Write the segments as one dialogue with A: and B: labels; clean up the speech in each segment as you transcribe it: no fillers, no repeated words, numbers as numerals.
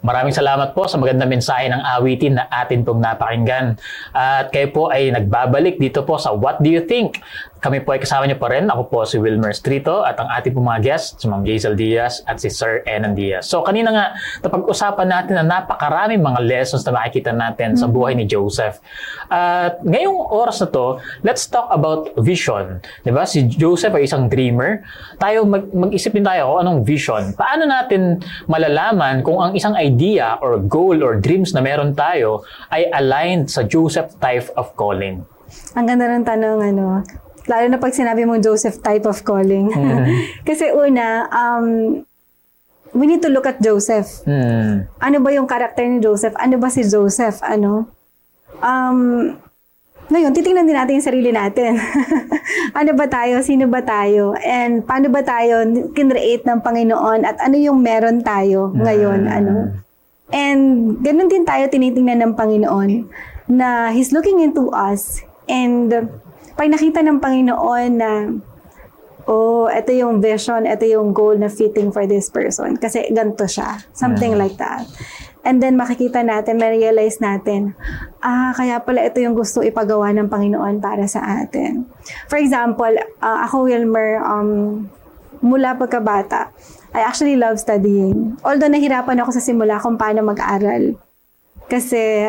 A: Maraming salamat po sa magandang mensahe ng awitin na atin pong napakinggan. At kayo po ay nagbabalik dito po sa What Do You Think? Kami po ay kasama niyo pa rin. Ako po si Wilmer Strito at ang ating pong mga guests, si Ma'am Jazel Diaz at si Sir Enan Diaz. So kanina nga, napag-usapan natin na napakaraming mga lessons na makikita natin sa buhay ni Joseph. At ngayong oras na to, let's talk about vision. Diba? Si Joseph ay isang dreamer. Tayo, mag-isip din tayo kung anong vision. Paano natin malalaman kung ang isang idea or goal or dreams na meron tayo ay aligned sa Joseph type of calling?
B: Ang ganda ng tanong, lalo na pag sinabi mong Joseph type of calling. Kasi una, we need to look at Joseph. Ano ba yung karakter ni Joseph? Ano ba si Joseph? Ngayon, titingnan din natin yung sarili natin. Ano ba tayo? Sino ba tayo? And paano ba tayo kinreate ng Panginoon? At ano yung meron tayo ngayon? And ganun din tayo tinitingnan ng Panginoon na He's looking into us. And pag nakita ng Panginoon na, ito yung vision, ito yung goal na fitting for this person. Kasi ganito siya. Something like that. And then makikita natin, ma-realize natin, kaya pala ito yung gusto ipagawa ng Panginoon para sa atin. For example, ako, Wilmer, mula pagkabata, I actually love studying. Although nahirapan ako sa simula kung paano mag-aral. Kasi,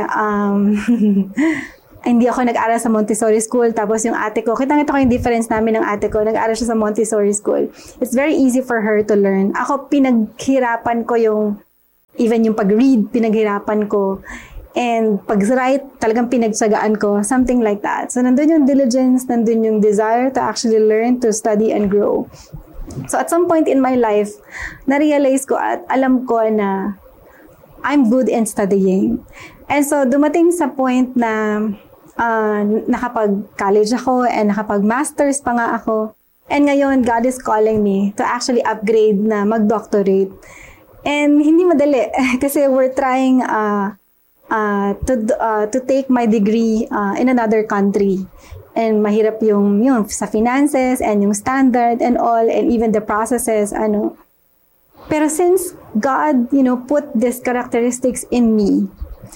B: hindi ako nag-aral sa Montessori school. Tapos yung ate ko, kitang-kita ko yung difference namin ng ate ko. Nag-aral siya sa Montessori school. It's very easy for her to learn. Ako, pinaghirapan ko even yung pag-read, pinaghirapan ko. And pag-write, talagang pinagtsagaan ko. Something like that. So, nandun yung diligence, nandun yung desire to actually learn, to study and grow. So, at some point in my life, na-realize ko at alam ko na I'm good in studying. And so, dumating sa point na nakapag-college ako and nakapag-masters pa nga ako. And ngayon, God is calling me to actually upgrade na mag-doctorate. And hindi madali kasi we're trying to take my degree in another country. And mahirap yung sa finances and yung standard and all and even the processes. Pero since God, put these characteristics in me,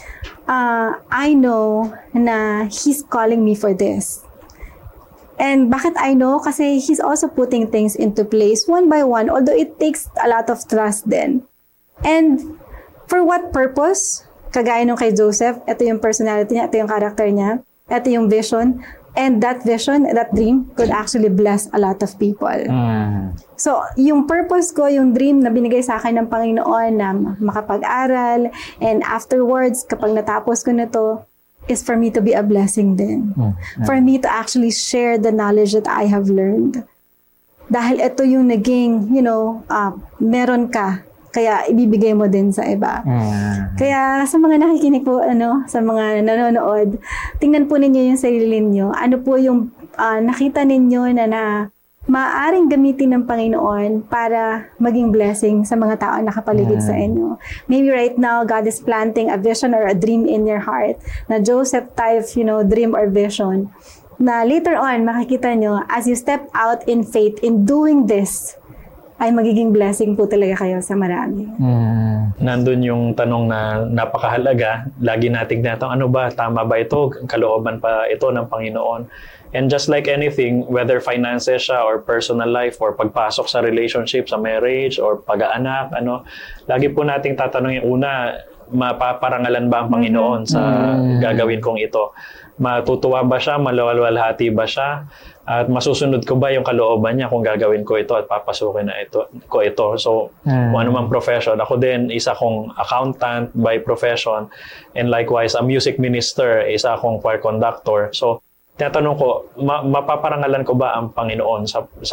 B: I know na He's calling me for this. And bakit I know? Kasi He's also putting things into place one by one, although it takes a lot of trust then. And for what purpose? Kagaya nung kay Joseph, ito yung personality niya, ito yung character niya, ito yung vision. And that vision, that dream could actually bless a lot of people. So, yung purpose ko, yung dream na binigay sa akin ng Panginoon na makapag-aral, and afterwards, kapag natapos ko na to, is for me to be a blessing din. For me to actually share the knowledge that I have learned. Dahil ito yung naging, meron ka, kaya ibibigay mo din sa iba. Kaya sa mga nakikinig po, sa mga nanonood, tingnan po ninyo yung sarili ninyo. Ano po yung nakita ninyo na maaaring gamitin ng Panginoon para maging blessing sa mga tao na nakapaligid sa inyo. Maybe right now, God is planting a vision or a dream in your heart na Joseph type, dream or vision. Na later on, makikita nyo, as you step out in faith in doing this, ay magiging blessing po talaga kayo sa marami.
C: Nandun yung tanong na napakahalaga. Lagi nating tinatanong, ano ba? Tama ba ito? Kalooban pa ito ng Panginoon? And just like anything, whether finances siya or personal life or pagpasok sa relationship, sa marriage or pag-aanak, lagi po nating tatanungin, una, mapaparangalan ba ang Panginoon sa gagawin kong ito? Matutuwa ba siya? Malawalwalhati ba siya? At masusunod ko ba yung kalooban niya kung gagawin ko ito at papasukin na ito? So, kung ano mang profession. Ako din, isa kong accountant by profession. And likewise, a music minister, isa akong choir conductor. So, tinatanong ko, mapaparangalan ko ba ang Panginoon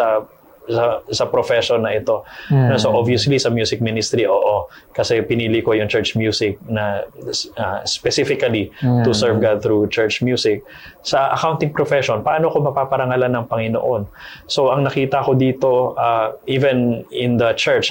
C: sa profession na ito? So obviously sa music ministry, oo. Kasi pinili ko yung church music na specifically to serve God through church music. Sa accounting profession, paano ko mapaparangalan ng Panginoon? So ang nakita ko dito, even in the church,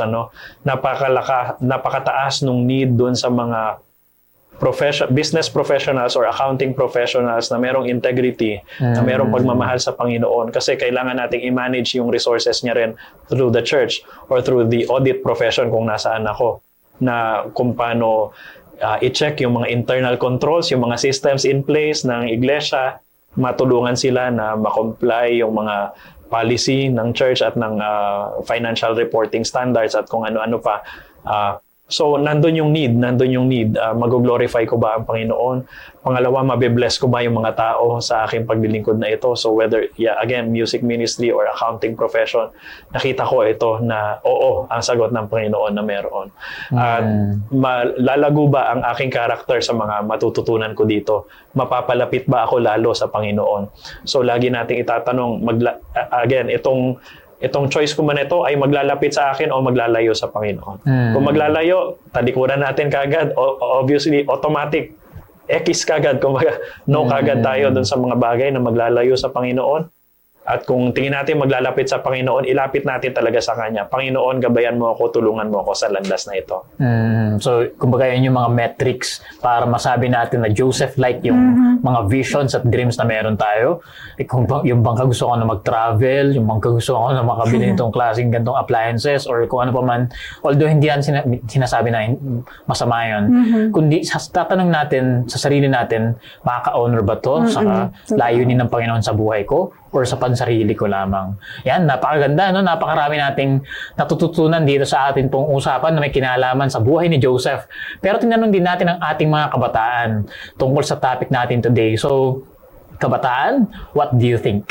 C: napakataas nung need doon sa mga business professionals or accounting professionals na merong integrity, na merong pagmamahal sa Panginoon, kasi kailangan nating i-manage yung resources niya rin through the church or through the audit profession kung nasaan ako. na kung paano i-check yung mga internal controls, yung mga systems in place ng iglesia, matulungan sila na ma-comply yung mga policy ng church at ng financial reporting standards at kung ano-ano pa. So, nandun yung need. Mag-glorify ko ba ang Panginoon? Pangalawa, mabibless ko ba yung mga tao sa aking paglilingkod na ito? So, whether, again, music ministry or accounting profession, nakita ko ito na, oo, ang sagot ng Panginoon na meron. At lalago ba ang aking karakter sa mga matututunan ko dito? Mapapalapit ba ako lalo sa Panginoon? So, lagi nating itatanong, again, itong choice ko man ito ay maglalapit sa akin o maglalayo sa Panginoon. Kung maglalayo, talikuran natin kagad. Obviously, automatic. X kagad. Kung no kagad tayo dun sa mga bagay na maglalayo sa Panginoon. At kung tingin natin maglalapit sa Panginoon, ilapit natin talaga sa Kanya. Panginoon, gabayan mo ako, tulungan mo ako sa landas na ito.
A: So, kumbaga yun yung mga metrics para masabi natin na Joseph-like yung mga visions at dreams na meron tayo. Kung yung bangka gusto ko na mag-travel, yung bangka gusto ko na makabili nitong klaseng gantong appliances or kung ano pa man. Although hindi yan sinasabi na masama yun. Kundi tatanong natin sa sarili natin, makaka-honor ba to sa layunin ng Panginoon sa buhay ko? Or sa pansarili ko lamang. Yan, napakaganda, no? Napakarami nating natututunan dito sa atin pong usapan na may kinalaman sa buhay ni Joseph. Pero tinanong din natin ang ating mga kabataan tungkol sa topic natin today. So, kabataan, what do you think?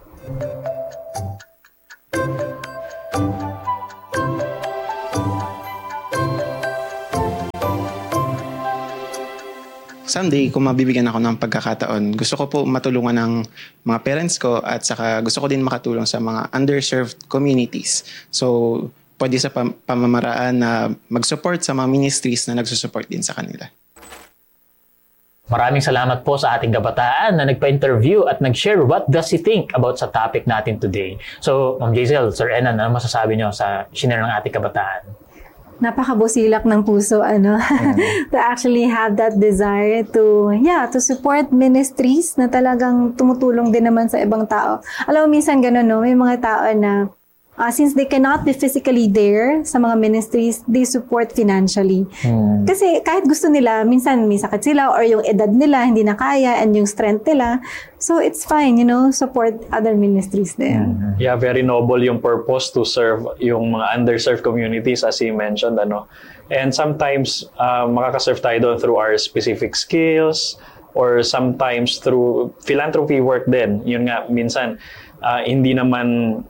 D: Someday, kung mabibigyan ako ng pagkakataon, gusto ko po matulungan ng mga parents ko at saka gusto ko din makatulong sa mga underserved communities. So, pwede sa pamamaraan na mag-support sa mga ministries na nagsusupport din sa kanila.
A: Maraming salamat po sa ating kabataan na nagpa-interview at nag-share what does he think about sa topic natin today. So, Ma'am Jazel, Sir Enan, ano masasabi nyo sa share ng ating kabataan?
B: Napakabusilak ng puso to actually have that desire to support ministries na talagang tumutulong din naman sa ibang tao. Alam mo, minsan ganun, no? May mga tao na since they cannot be physically there sa mga ministries, they support financially. Kasi kahit gusto nila, minsan may sakit sila or yung edad nila hindi na kaya and yung strength nila. So it's fine, support other ministries din.
C: Yeah, very noble yung purpose to serve yung mga underserved communities as he mentioned. And sometimes makakaserve tayo doon through our specific skills or sometimes through philanthropy work din. Yun nga, minsan hindi naman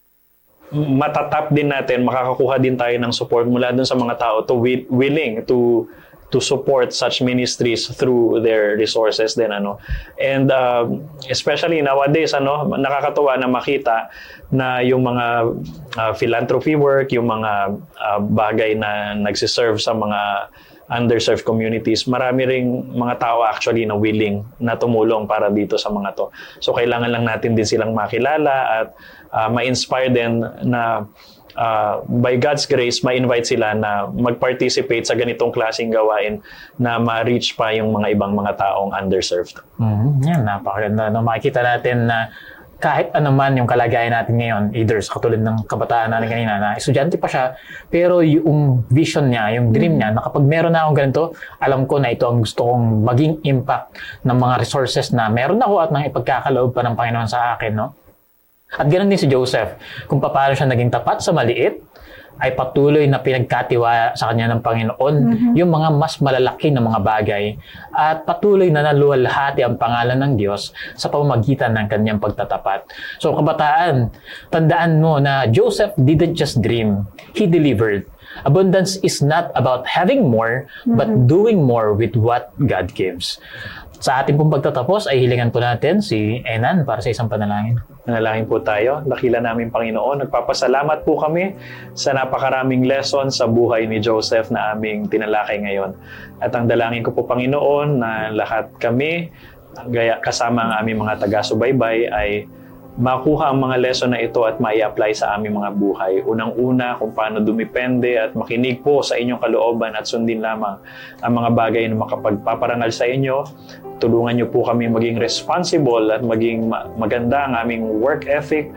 C: matatap din natin, makakakuha din tayo ng support mula dun sa mga tao to willing to support such ministries through their resources din and especially nowadays nakakatuwa na makita na yung mga philanthropy work, yung mga bagay na nagsiserve sa mga underserved communities, marami ring mga tao actually na willing na tumulong para dito sa mga to. So kailangan lang natin din silang makilala at ma-inspire din na by God's grace, ma-invite sila na mag-participate sa ganitong klaseng gawain na ma-reach pa yung mga ibang mga taong underserved.
A: Yan, napakaganda. Makikita natin na kahit anuman yung kalagayan natin ngayon, either sa katulad ng kabataan natin kanina na estudyante pa siya, pero yung vision niya, yung dream niya, na kapag meron na akong ganito, alam ko na ito ang gusto kong maging impact ng mga resources na meron ako at nang ipagkakaloob pa ng Panginoon sa akin, no? At ganoon din si Joseph, kung paano siya naging tapat sa maliit, ay patuloy na pinagkatiwala sa kanya ng Panginoon yung mga mas malalaki na mga bagay at patuloy na naluwalhati ang pangalan ng Diyos sa pamamagitan ng kanyang pagtatapat. So kabataan, tandaan mo na Joseph didn't just dream, he delivered. Abundance is not about having more, but doing more with what God gives. Sa ating pong pagtatapos ay hilingan po natin si Enan para sa isang panalangin.
C: Manalangin po tayo. Dakila namin Panginoon, nagpapasalamat po kami sa napakaraming lesson sa buhay ni Joseph na aming tinalakay ngayon. At ang dalangin ko po Panginoon na lahat kami, kasama ang aming mga taga-subaybay ay makuha ang mga lesson na ito at mai-apply sa aming mga buhay. Unang-una kung paano dumipende at makinig po sa inyong kalooban at sundin lamang ang mga bagay na makapagpaparangal sa inyo. Tulungan niyo po kami maging responsible at maging maganda ang aming work ethic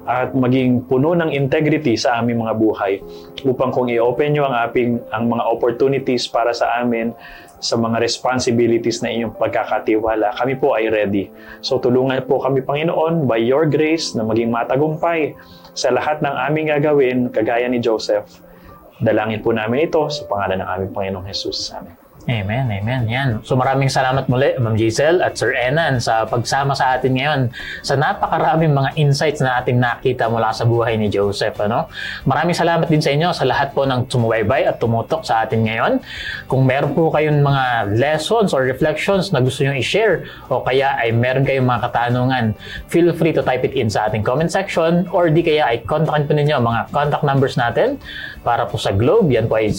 C: at maging puno ng integrity sa aming mga buhay upang kung i-open nyo ang mga opportunities para sa amin sa mga responsibilities na inyong pagkakatiwala, kami po ay ready. So tulungan po kami, Panginoon, by your grace na maging matagumpay sa lahat ng aming gagawin, kagaya ni Joseph. Dalangin po namin ito sa pangalan ng aming Panginoong Jesus. Amen.
A: Amen, amen. Yan. So maraming salamat muli, Ma'am Giselle at Sir Enan sa pagsama sa atin ngayon sa napakaraming mga insights na ating nakita mula sa buhay ni Joseph. Ano? Maraming salamat din sa inyo sa lahat po ng sumubaybay at tumutok sa atin ngayon. Kung meron po kayong mga lessons or reflections na gusto nyo i-share o kaya ay meron kayong mga katanungan, feel free to type it in sa ating comment section or di kaya ay kontakin po ninyo mga contact numbers natin para po sa Globe. Yan po ay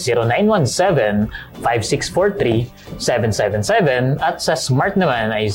A: 0917-5643-777 at sa Smart naman ay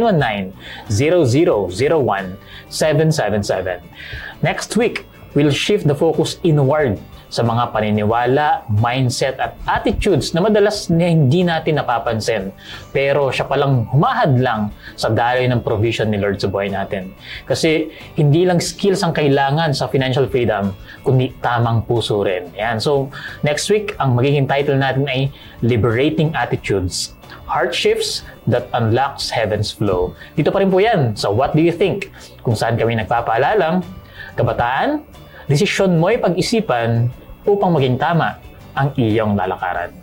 A: 0919-0001-777. Next week, we'll shift the focus inward sa mga paniniwala, mindset at attitudes na madalas hindi natin napapansin. Pero siya palang humahadlang sa daloy ng provision ni Lord sa buhay natin. Kasi hindi lang skills ang kailangan sa financial freedom, kundi tamang puso rin. Yan. So, next week, ang magiging title natin ay Liberating Attitudes. Heart Shifts that Unlocks Heaven's Flow. Dito pa rin po yan sa What Do You Think? Kung saan kami nagpapaalalang, kabataan, desisyon mo'y pag-isipan upang maging tama ang iyong lalakaran.